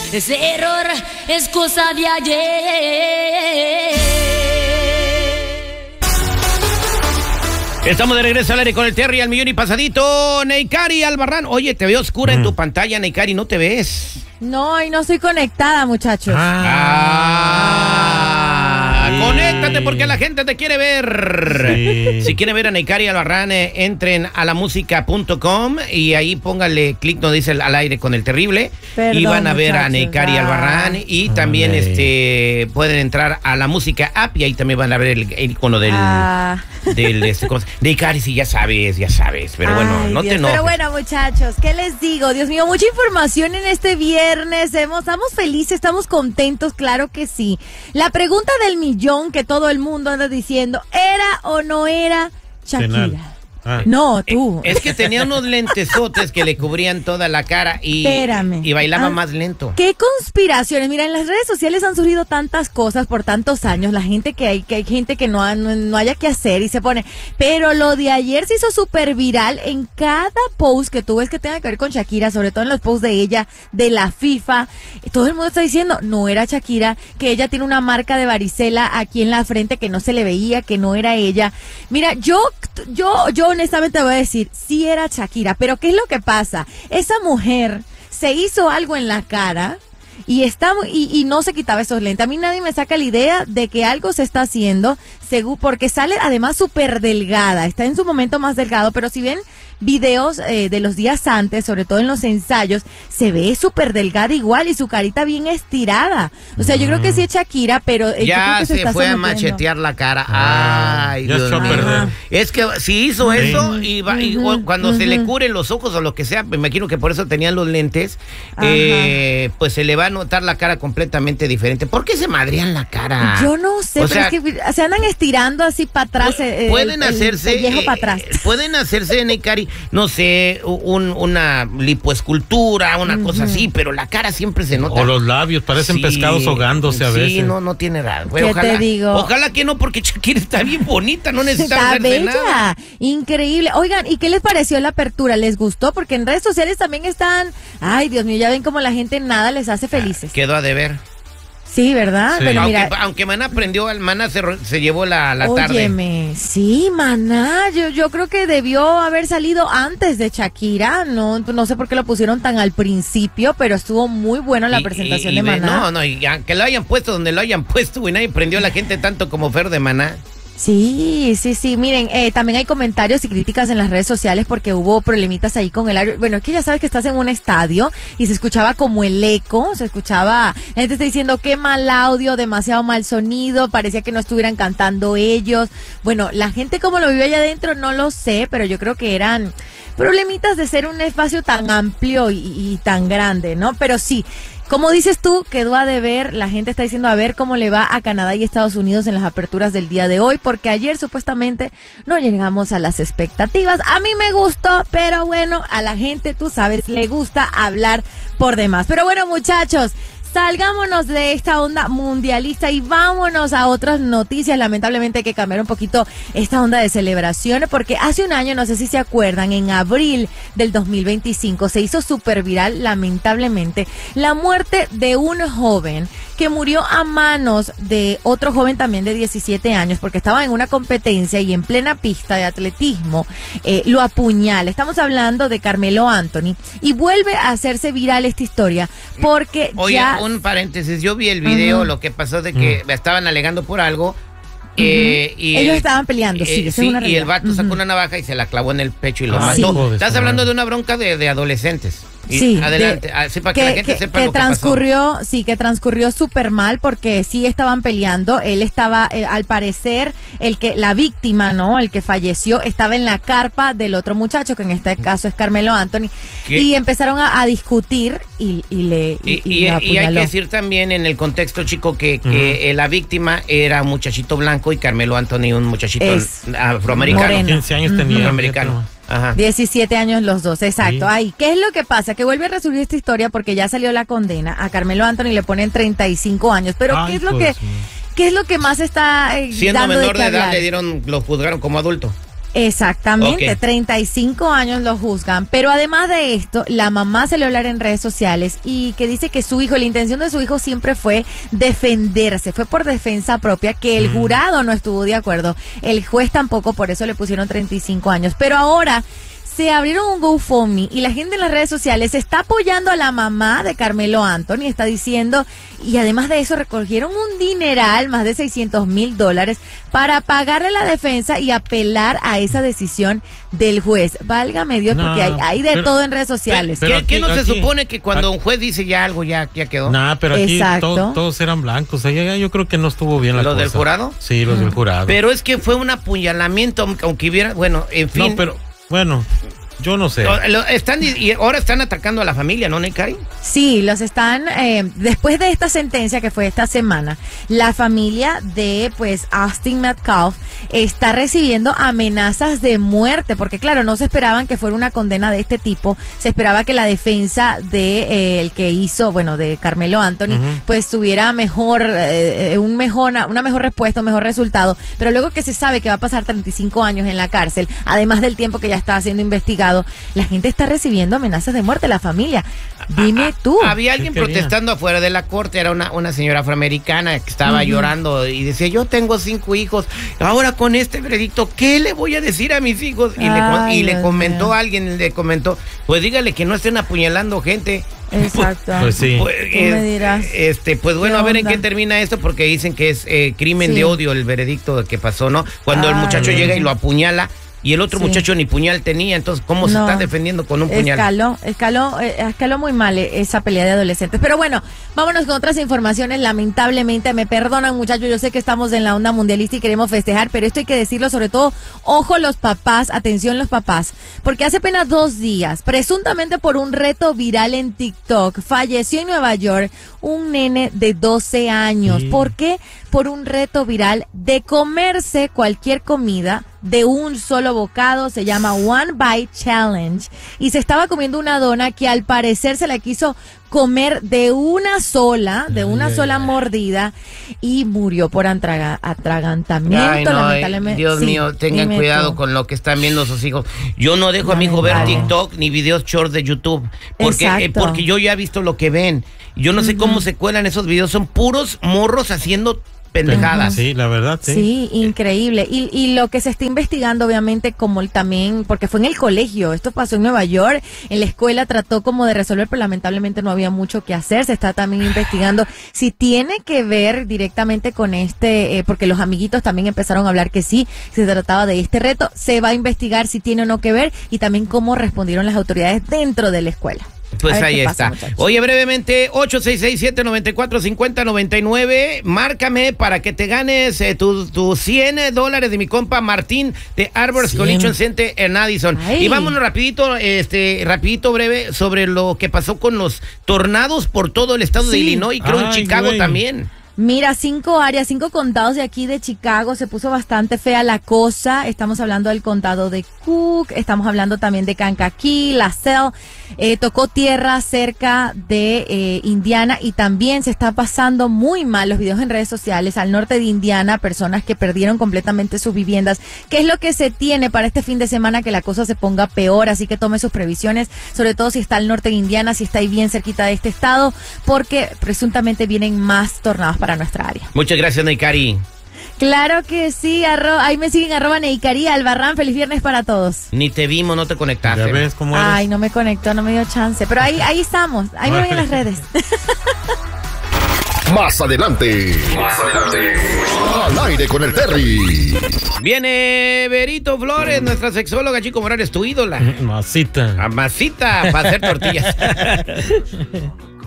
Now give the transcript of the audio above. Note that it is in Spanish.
Ese error es cosa de ayer. Estamos de regreso al aire con el Terry al millón y pasadito. Neikari Albarrán. Oye, te veo oscura en tu pantalla, Neikari, ¿no te ves? No, y no estoy conectada, muchachos. Conéctate porque la gente te quiere ver. Sí. Si quieren ver a Neikari Albarrán, entren a lamusica.com y ahí póngale clic donde dice al aire con el terrible. Perdón, y van a ver a Neikari Albarrán. Y también pueden entrar a la música app y ahí también van a ver el icono del Neikari, sí, ya sabes. Pero bueno, no te enojes. Pero bueno, muchachos, ¿qué les digo? Dios mío, mucha información en este viernes. Estamos felices, estamos contentos, claro que sí. La pregunta del millón que todo el mundo anda diciendo, ¿era o no era Shakira? No, tú. Es que tenía unos lentesotes que le cubrían toda la cara y bailaba más lento. ¿Qué conspiraciones? Mira, en las redes sociales han surgido tantas cosas por tantos años. La gente que hay gente que no haya que hacer y se pone. Pero lo de ayer se hizo súper viral en cada post que tú ves que tenga que ver con Shakira, sobre todo en los posts de ella, de la FIFA. Todo el mundo está diciendo, no era Shakira, que ella tiene una marca de varicela aquí en la frente que no se le veía, que no era ella. Mira, yo honestamente voy a decir, sí era Shakira, pero ¿qué es lo que pasa? Esa mujer se hizo algo en la cara y no se quitaba esos lentes. A mí nadie me saca la idea de que algo se está haciendo, porque sale además súper delgada, está en su momento más delgado, pero si ven videos de los días antes, sobre todo en los ensayos, se ve súper delgada igual y su carita bien estirada. O sea, yo creo que sí es Shakira, pero ya se fue a machetear la cara. Ay, Dios mío. Es que si hizo eso y cuando se le cubren los ojos o lo que sea, me imagino que por eso tenían los lentes, pues se le va a notar la cara completamente diferente. ¿Por qué se madrean la cara? Yo no sé, pero es que se andan estirando así para atrás. Pueden hacerse el viejo para atrás. Pueden hacerse, Neikari, no sé, una lipoescultura, una cosa así, pero la cara siempre se nota. O los labios, parecen pescados ahogándose a veces. Sí, no tiene nada. ¿Qué te digo? Ojalá que no, porque Shakira está bien bonita, no necesita hacerse nada. Increíble. Oigan, ¿y qué les pareció la apertura? ¿Les gustó? Porque en redes sociales también están, ay, Dios mío, ya ven como la gente nada les hace felices. Quedó a deber. Sí, ¿verdad? Sí. Pero mira, aunque Maná aprendió, Maná se llevó la tarde. Óyeme, sí, Maná, yo creo que debió haber salido antes de Shakira, no sé por qué lo pusieron tan al principio, pero estuvo muy bueno la presentación de Maná. No, y que lo hayan puesto donde lo hayan puesto, güey, nadie prendió a la gente tanto como Fer de Maná. Sí, miren, también hay comentarios y críticas en las redes sociales porque hubo problemitas ahí con el audio. Bueno, es que ya sabes que estás en un estadio y se escuchaba como el eco, la gente está diciendo qué mal audio, demasiado mal sonido, parecía que no estuvieran cantando ellos. Bueno, la gente como lo vive allá adentro no lo sé, pero yo creo que eran problemitas de ser un espacio tan amplio y tan grande, ¿no? Pero sí, como dices tú, quedó a deber, la gente está diciendo a ver cómo le va a Canadá y Estados Unidos en las aperturas del día de hoy, porque ayer supuestamente no llegamos a las expectativas. A mí me gustó, pero bueno, a la gente, tú sabes, le gusta hablar por demás. Pero bueno, muchachos, salgámonos de esta onda mundialista y vámonos a otras noticias. Lamentablemente hay que cambiar un poquito esta onda de celebraciones porque hace un año, no sé si se acuerdan, en abril del 2025 se hizo súper viral, lamentablemente, la muerte de un joven que murió a manos de otro joven también de 17 años porque estaba en una competencia y en plena pista de atletismo lo apuñala. Estamos hablando de Carmelo Anthony y vuelve a hacerse viral esta historia porque un paréntesis, yo vi el video, lo que pasó de que estaban alegando por algo. Y ellos estaban peleando, sí, y el vato sacó una navaja y se la clavó en el pecho y lo mató. Estás hablando de una bronca de adolescentes. Sí, adelante, así para que la gente sepa lo que transcurrió, pasó. Sí, que transcurrió súper mal porque sí estaban peleando. Él estaba, al parecer, la víctima, ¿no? El que falleció, estaba en la carpa del otro muchacho, que en este caso es Carmelo Anthony, y empezaron a discutir y hay que decir también en el contexto, chico, que la víctima era un muchachito blanco y Carmelo Anthony un muchachito afroamericano. Moreno. 15 años tenía. Afroamericano. Ajá. 17 años los dos, exacto. Sí. Ay, ¿qué es lo que pasa? Que vuelve a resurgir esta historia porque ya salió la condena. A Carmelo Anthony le ponen 35 años. Pero ¿qué es lo que más está siendo dando menor de edad hablar? lo juzgaron como adulto. Exactamente, Ok. 35 años lo juzgan. Pero además de esto, la mamá salió a hablar en redes sociales y que dice que su hijo, la intención de su hijo siempre fue defenderse, fue por defensa propia, que el jurado no estuvo de acuerdo, el juez tampoco, por eso le pusieron 35 años. Pero ahora se abrieron un GoFundMe y la gente en las redes sociales está apoyando a la mamá de Carmelo Anthony, está diciendo, y además de eso recogieron un dineral, más de $600,000, para pagarle la defensa y apelar a esa decisión del juez. Válgame Dios, porque hay de todo en redes sociales. pero ¿Qué no se aquí- supone que cuando un juez dice ya algo, ya quedó? Nah, pero aquí Exacto. todos eran blancos. Allá yo creo que no estuvo bien la ¿Los cosa. del jurado? Sí, los del jurado. Pero es que fue un apuñalamiento, aunque hubiera, bueno, en fin. No, pero bueno, yo no sé. Y ahora están atacando a la familia, ¿no, Necari? Sí, los están, después de esta sentencia que fue esta semana, la familia de, pues, Austin Metcalf está recibiendo amenazas de muerte, porque claro, no se esperaban que fuera una condena de este tipo, se esperaba que la defensa de el que hizo, bueno, de Carmelo Anthony, pues tuviera mejor, una mejor respuesta, un mejor resultado, pero luego que se sabe que va a pasar 35 años en la cárcel, además del tiempo que ya está siendo investigado, la gente está recibiendo amenazas de muerte, la familia. Dime tú. Había alguien ¿Qué quería? protestando afuera de la corte, era una señora afroamericana que estaba llorando y decía, yo tengo 5 hijos, ahora con este veredicto, ¿qué le voy a decir a mis hijos? Ay, le Dios comentó, mío. alguien le comentó, pues dígale que no estén apuñalando gente. Exacto. Pues sí. Pues, Tú me dirás. pues bueno, ¿Qué a ver en onda? qué termina esto, porque dicen que es crimen Sí. de odio el veredicto que pasó, ¿no? Cuando el Ay, muchacho llega y lo apuñala y el otro Sí. muchacho ni puñal tenía, entonces, ¿cómo se No. está defendiendo con un puñal? Escaló muy mal esa pelea de adolescentes. Pero bueno, vámonos con otras informaciones. Lamentablemente, me perdonan muchachos, yo sé que estamos en la onda mundialista y queremos festejar, pero esto hay que decirlo, sobre todo, ojo los papás, atención los papás, porque hace apenas 2 días, presuntamente por un reto viral en TikTok, falleció en Nueva York un nene de 12 años. Sí. ¿Por qué? Por un reto viral de comerse cualquier comida de un solo bocado, se llama One Bite Challenge, y se estaba comiendo una dona que al parecer se la quiso comer de una sola mordida y murió por atragantamiento. Ay, no, lamentablemente. Dios Sí, mío, tengan dime tú. tú con lo que están viendo sus hijos. Yo no dejo a mi hijo ver Lamentable. TikTok ni videos short de YouTube, Exacto. porque yo ya he visto lo que ven. Yo no sé cómo se cuelan esos videos, son puros morros haciendo pendejadas. Sí, la verdad, sí. Sí, increíble. Y lo que se está investigando, obviamente, como también, porque fue en el colegio, esto pasó en Nueva York, en la escuela trató como de resolver, pero lamentablemente no había mucho que hacer. Se está también investigando si tiene que ver directamente con porque los amiguitos también empezaron a hablar que sí, se trataba de este reto. Se va a investigar si tiene o no que ver y también cómo respondieron las autoridades dentro de la escuela. Pues A ver ahí qué pasa, está. muchachos. Oye, brevemente, 866-794-5099. Márcame para que te ganes tus $100 de mi compa Martín de Arbors 100. Collision Center en Addison. Ay. Y vámonos rapidito, breve, sobre lo que pasó con los tornados por todo el estado de Sí. Illinois, creo en Ay, Chicago güey. también. Mira, 5 áreas, 5 condados de aquí de Chicago, se puso bastante fea la cosa. Estamos hablando del condado de Cook, estamos hablando también de Kankakee, LaSalle, tocó tierra cerca de Indiana y también se está pasando muy mal los videos en redes sociales al norte de Indiana, personas que perdieron completamente sus viviendas. ¿Qué es lo que se tiene para este fin de semana? Que la cosa se ponga peor, así que tome sus previsiones, sobre todo si está al norte de Indiana, si está ahí bien cerquita de este estado, porque presuntamente vienen más tornados para nuestra área. Muchas gracias, Neikari. Claro que sí, ahí me siguen @Neikari Albarrán, feliz viernes para todos. Ni te vimos, no te conectaste. ¿Ya ves cómo eres? Ay, no me conectó, no me dio chance, pero ahí estamos, ahí me ven en las redes. Más adelante. Al aire con el Terry. Viene Berito Flores, nuestra sexóloga, Chico Morales, tu ídola. Masita. Amasita para hacer tortillas.